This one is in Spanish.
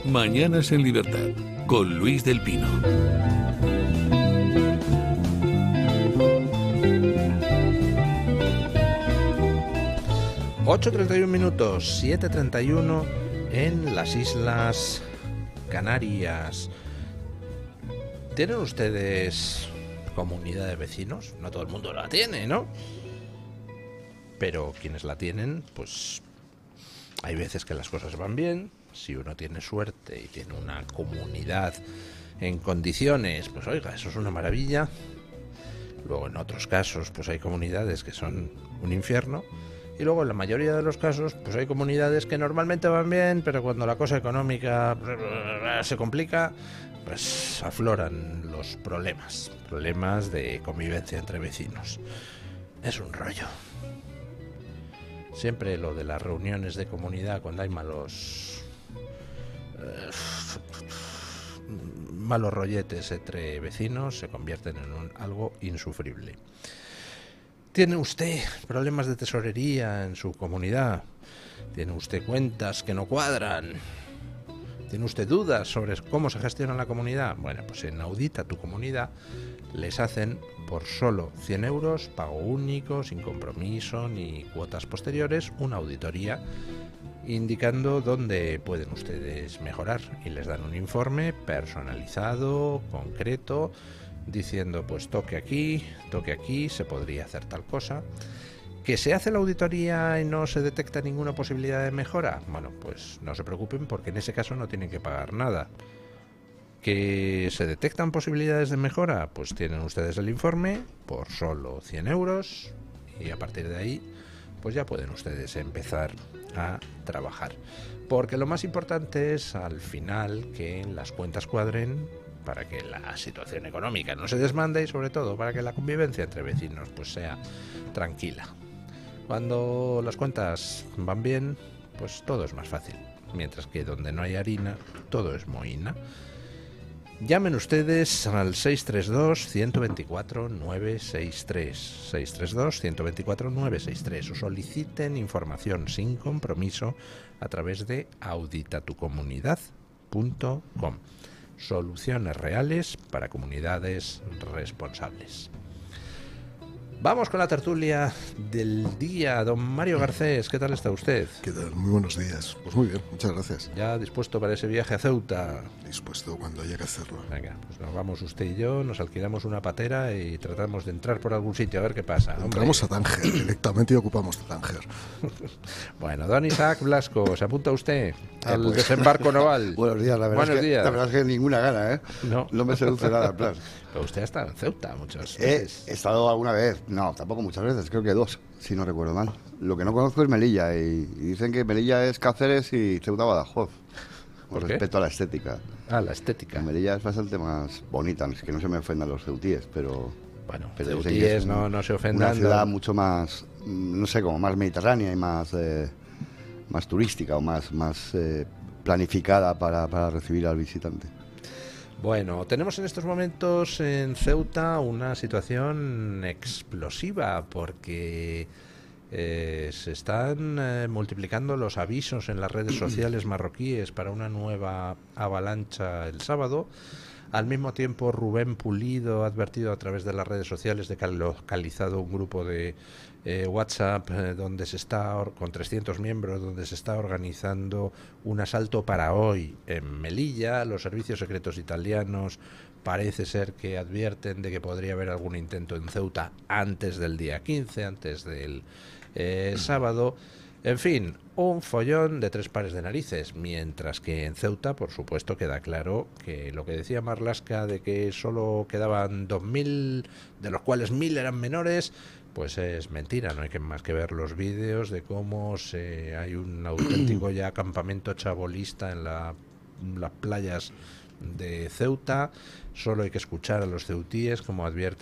Mañanas en Libertad, con Luis del Pino. ...8:31, 7:31 en las Islas Canarias. ¿Tienen ustedes comunidad de vecinos? No todo el mundo la tiene, ¿no? Pero quienes la tienen, pues hay veces que las cosas van bien. Si uno tiene suerte y tiene una comunidad en condiciones, pues oiga, eso es una maravilla. Luego en otros casos, pues hay comunidades que son un infierno. Y luego en la mayoría de los casos, pues hay comunidades que normalmente van bien, pero cuando la cosa económica se complica, pues afloran los problemas de convivencia entre vecinos. Es un rollo. Siempre lo de las reuniones de comunidad cuando hay malos rolletes entre vecinos se convierten en algo insufrible. ¿Tiene usted problemas de tesorería en su comunidad? ¿Tiene usted cuentas que no cuadran? ¿Tiene usted dudas sobre cómo se gestiona la comunidad? Bueno, pues en Audita tu Comunidad les hacen por solo 100 euros, pago único, sin compromiso ni cuotas posteriores, una auditoría indicando dónde pueden ustedes mejorar y les dan un informe personalizado, concreto, diciendo pues toque aquí, se podría hacer tal cosa. ¿Que se hace la auditoría y no se detecta ninguna posibilidad de mejora? Bueno, pues no se preocupen porque en ese caso no tienen que pagar nada. ¿Que se detectan posibilidades de mejora? Pues tienen ustedes el informe por solo 100 euros y a partir de ahí pues ya pueden ustedes empezar a trabajar. Porque lo más importante es al final que las cuentas cuadren para que la situación económica no se desmande y sobre todo para que la convivencia entre vecinos pues sea tranquila. Cuando las cuentas van bien, pues todo es más fácil, mientras que donde no hay harina, todo es mohina. Llamen ustedes al 632-124-963, 632-124-963 o soliciten información sin compromiso a través de auditatucomunidad.com. Soluciones reales para comunidades responsables. Vamos con la tertulia del día. Don Mario Garcés, ¿qué tal está usted? ¿Qué tal? Muy buenos días. Pues muy bien, muchas gracias. ¿Ya dispuesto para ese viaje a Ceuta? Dispuesto cuando haya que hacerlo. Venga, pues nos vamos usted y yo, nos alquilamos una patera y tratamos de entrar por algún sitio a ver qué pasa. Entramos a Tánger, directamente y ocupamos Tánger. Bueno, don Isaac Blasco, ¿se apunta usted al desembarco naval? Buenos días, la verdad, la verdad es que ninguna gana, ¿eh? No me seduce nada el plan. Pero usted ha estado en Ceuta muchas veces. He estado alguna vez, no, tampoco muchas veces, creo que 2, si no recuerdo mal. Lo que no conozco es Melilla, y dicen que Melilla es Cáceres y Ceuta Badajoz. Con respecto a la estética. Ah, la estética. Melilla es bastante más bonita, es que no se me ofendan los ceutíes, pero... Bueno, ceutíes no se ofendan. Una ciudad mucho más, no sé, como más mediterránea y más turística o más planificada para recibir al visitante. Bueno, tenemos en estos momentos en Ceuta una situación explosiva porque se están multiplicando los avisos en las redes sociales marroquíes para una nueva avalancha el sábado. Al mismo tiempo, Rubén Pulido ha advertido a través de las redes sociales de que ha localizado un grupo de WhatsApp donde se está con 300 miembros, donde se está organizando un asalto para hoy en Melilla. Los servicios secretos italianos parece ser que advierten de que podría haber algún intento en Ceuta antes del día 15, antes del sábado. En fin, un follón de 3 pares de narices, mientras que en Ceuta, por supuesto, queda claro que lo que decía Marlaska de que solo quedaban 2.000, de los cuales 1.000 eran menores, pues es mentira. No hay más que ver los vídeos de cómo hay un auténtico ya campamento chabolista en las playas de Ceuta. Solo hay que escuchar a los ceutíes como advierten